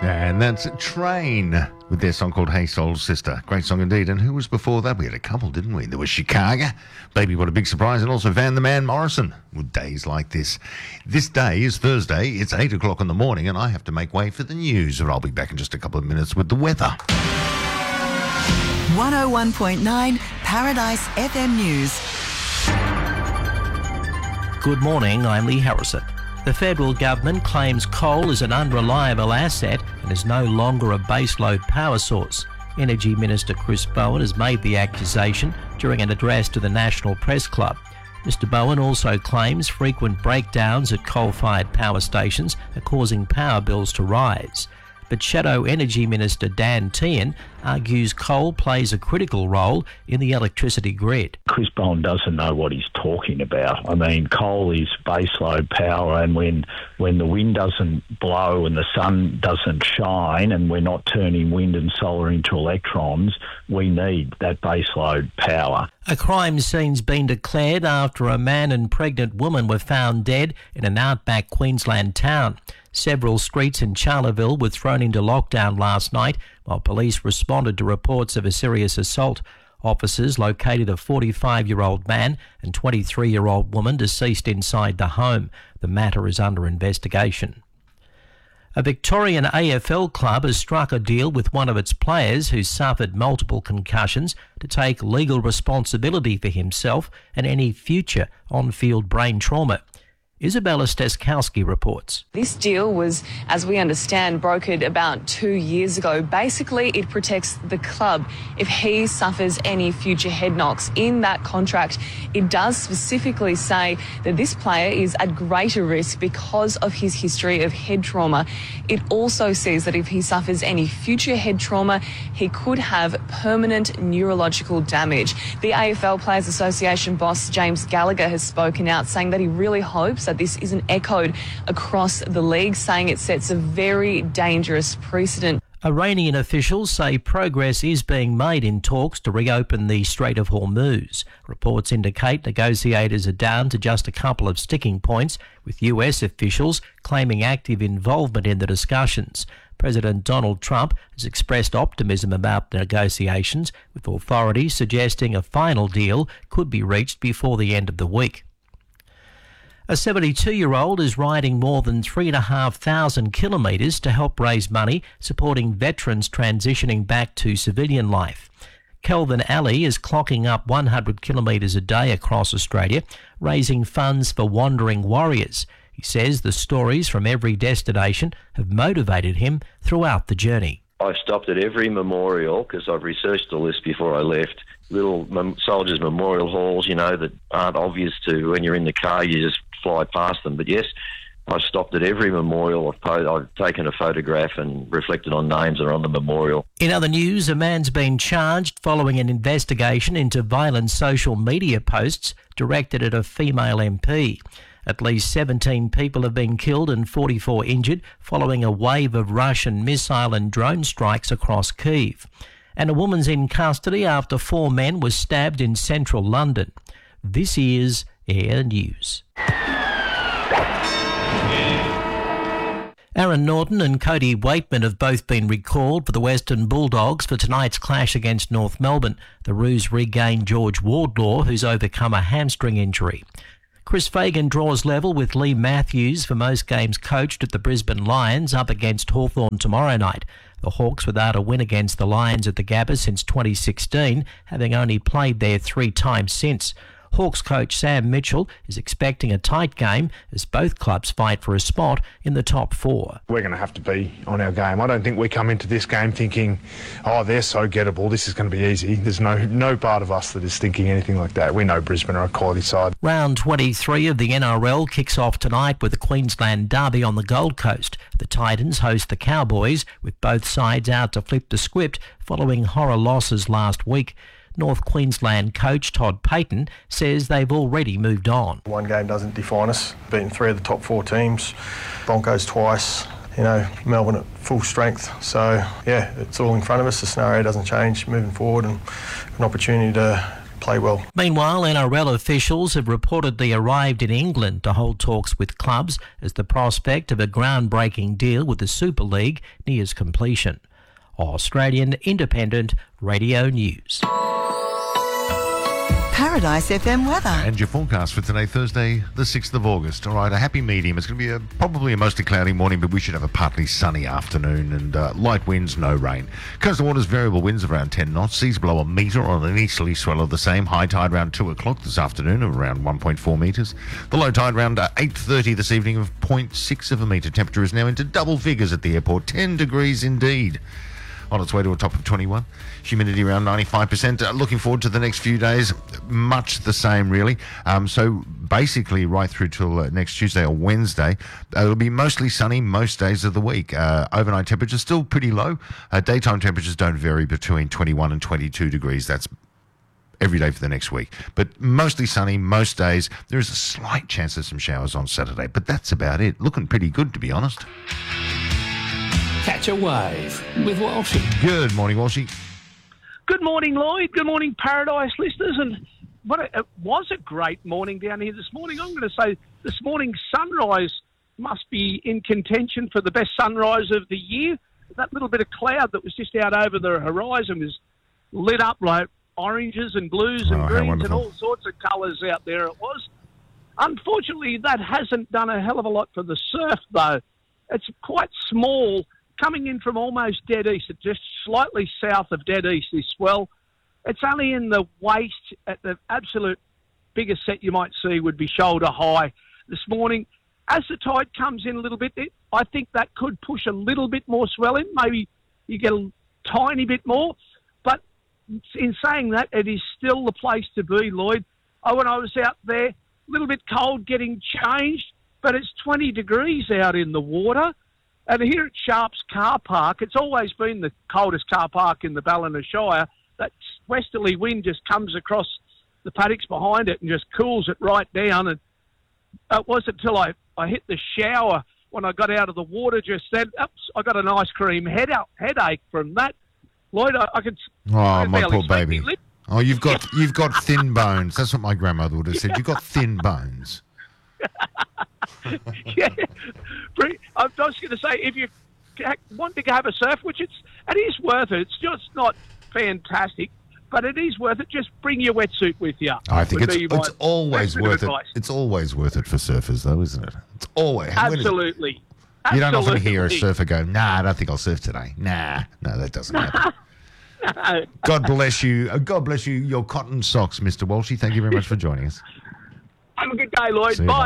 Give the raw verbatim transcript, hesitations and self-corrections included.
And that's Train with their song called Hey Soul Sister. Great song indeed. And who was before that? We had a couple, didn't we? There was Chicago, Baby What a Big Surprise, and also Van the Man Morrison with Days Like This. This day is Thursday. It's eight o'clock in the morning and I have to make way for the news. But I'll be back in just a couple of minutes with the weather. one oh one point nine Paradise F M News. Good morning, I'm Lee Harrison. The federal government claims coal is an unreliable asset and is no longer a baseload power source. Energy Minister Chris Bowen has made the accusation during an address to the National Press Club. Mister Bowen also claims frequent breakdowns at coal-fired power stations are causing power bills to rise. But Shadow Energy Minister Dan Tehan argues coal plays a critical role in the electricity grid. Chris Bowen doesn't know what he's talking about. I mean, coal is baseload power, and when when the wind doesn't blow and the sun doesn't shine and we're not turning wind and solar into electrons, we need that baseload power. A crime scene's been declared after a man and pregnant woman were found dead in an outback Queensland town. Several streets in Charleville were thrown into lockdown last night while police responded to reports of a serious assault. Officers located a forty-five-year-old man and twenty-three-year-old woman deceased inside the home. The matter is under investigation. A Victorian A F L club has struck a deal with one of its players who suffered multiple concussions to take legal responsibility for himself and any future on-field brain trauma. Isabella Steskowski reports. This deal was, as we understand, brokered about two years ago. Basically, it protects the club if he suffers any future head knocks. In that contract, it does specifically say that this player is at greater risk because of his history of head trauma. It also says that if he suffers any future head trauma, he could have permanent neurological damage. The A F L Players Association boss James Gallagher has spoken out, saying that he really hopes that this isn't echoed across the league, saying it sets a very dangerous precedent. Iranian officials say progress is being made in talks to reopen the Strait of Hormuz. Reports indicate negotiators are down to just a couple of sticking points, with U S officials claiming active involvement in the discussions. President Donald Trump has expressed optimism about the negotiations, with authorities suggesting a final deal could be reached before the end of the week. A seventy-two-year-old is riding more than three thousand five hundred kilometres to help raise money supporting veterans transitioning back to civilian life. Kelvin Ali is clocking up one hundred kilometres a day across Australia, raising funds for wandering warriors. He says the stories from every destination have motivated him throughout the journey. I've stopped at every memorial because I've researched the list before I left. Little mem- soldiers' memorial halls, you know, that aren't obvious to when you're in the car, you just fly past them. But yes, I've stopped at every memorial. I've, po- I've taken a photograph and reflected on names that are on the memorial. In other news, a man's been charged following an investigation into violent social media posts directed at a female M P. At least seventeen people have been killed and forty-four injured following a wave of Russian missile and drone strikes across Kyiv. And a woman's in custody after four men were stabbed in central London. This is Air News. Aaron Norton and Cody Waitman have both been recalled for the Western Bulldogs for tonight's clash against North Melbourne. The Roos regained George Wardlaw, who's overcome a hamstring injury. Chris Fagan draws level with Lee Matthews for most games coached at the Brisbane Lions up against Hawthorn tomorrow night. The Hawks without a win against the Lions at the Gabba since twenty sixteen, having only played there three times since. Hawks coach Sam Mitchell is expecting a tight game as both clubs fight for a spot in the top four. We're going to have to be on our game. I don't think we come into this game thinking, oh, they're so gettable, this is going to be easy. There's no no part of us that is thinking anything like that. We know Brisbane are a quality side. Round twenty-three of the N R L kicks off tonight with the Queensland Derby on the Gold Coast. The Titans host the Cowboys, with both sides out to flip the script following horror losses last week. North Queensland coach Todd Payton says they've already moved on. One game doesn't define us. Beating three of the top four teams, Broncos twice, you know, Melbourne at full strength. So, yeah, it's all in front of us. The scenario doesn't change moving forward, and an opportunity to play well. Meanwhile, N R L officials have reportedly arrived in England to hold talks with clubs as the prospect of a groundbreaking deal with the Super League nears completion. Australian Independent Radio News. Paradise F M weather. And your forecast for today, Thursday, the sixth of August. All right, a happy medium. It's going to be a, probably a mostly cloudy morning, but we should have a partly sunny afternoon and uh, light winds, no rain. Coastal waters, variable winds of around ten knots. Seas below a metre on an easterly swell of the same. High tide around two o'clock this afternoon of around one point four metres. The low tide around uh, eight thirty this evening of zero point six of a metre. Temperature is now into double figures at the airport. ten degrees indeed. On its way to a top of twenty-one. Humidity around ninety-five percent. Uh, looking forward to the next few days. Much the same, really. Um, so basically right through till uh, next Tuesday or Wednesday, uh, it'll be mostly sunny most days of the week. Uh, overnight temperatures still pretty low. Uh, daytime temperatures don't vary between twenty-one and twenty-two degrees. That's every day for the next week. But mostly sunny most days. There is a slight chance of some showers on Saturday, but that's about it. Looking pretty good, to be honest. Catch a wave with Walshy. Good morning, Walshy. Good morning, Lloyd. Good morning, Paradise listeners. And what a, it was a great morning down here this morning. I'm going to say this morning's sunrise must be in contention for the best sunrise of the year. That little bit of cloud that was just out over the horizon was lit up like oranges and blues and Oh, how greens and wonderful. all sorts of colours out there it was. Unfortunately, that hasn't done a hell of a lot for the surf, though. It's quite small. Coming in from almost dead east, just slightly south of dead east, this swell. It's only in the waist at the absolute biggest set you might see would be shoulder high this morning. As the tide comes in a little bit, it, I think that could push a little bit more swell in. Maybe you get a tiny bit more. But in saying that, it is still the place to be, Lloyd. Oh, when I was out there, a little bit cold getting changed, but it's twenty degrees out in the water. And here at Sharps Car Park, it's always been the coldest car park in the Ballina Shire. That westerly wind just comes across the paddocks behind it and just cools it right down. And it wasn't until I, I hit the shower when I got out of the water just then, oops, I got an ice cream head out, headache from that. Lloyd, I, I could... Oh, I my barely poor speak my baby. lip. Oh, you've got you've got thin bones. That's what my grandmother would have said. You've got thin bones. Yeah, I was going to say, if you want to have a surf, which it's it is worth it. It's just not fantastic, but it is worth it. Just bring your wetsuit with you. I think would it's be my it's always best bit of worth it. advice. It's always worth it for surfers, though, isn't it? It's always Absolutely. You don't often hear a Absolutely. surfer go, "Nah, I don't think I'll surf today." Nah, no, that doesn't happen. God bless you. Uh, God bless you. Your cotton socks, Mister Walshy. Thank you very much for joining us. Have a good day, Lloyd. See you, Bye.